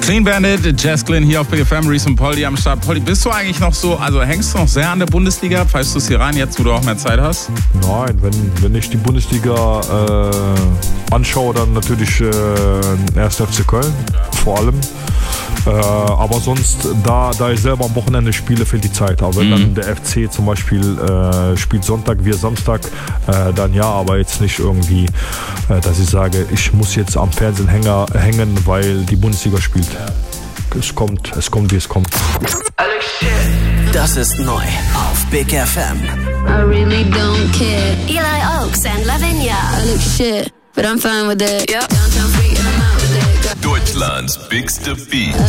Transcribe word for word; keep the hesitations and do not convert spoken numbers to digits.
Clean Bandit, Jazz Glynn hier auf Big F M, Reese und Polly am Start. Polly, bist du eigentlich noch so, also hängst du noch sehr an der Bundesliga? Pfeifst du es hier rein, jetzt wo du auch mehr Zeit hast? Nein, wenn, wenn ich die Bundesliga äh, anschaue, dann natürlich äh, erst F C Köln, vor allem. Äh, aber sonst, da, da ich selber am Wochenende spiele, fehlt die Zeit. Aber wenn mhm. dann der F C zum Beispiel äh, spielt Sonntag, wir Samstag, äh, dann ja, aber jetzt nicht irgendwie, äh, dass ich sage, ich muss jetzt am Fernsehen hänger, hängen, weil die Bundesliga spielt. Es kommt, es kommt, wie es kommt. Das ist neu auf Big F M. I really don't care. Eli Oaks and Lavinia. I look shit, but I'm fine with it. Yep. Downtown freak and I'm out with it. Deutschlands bigste Beat.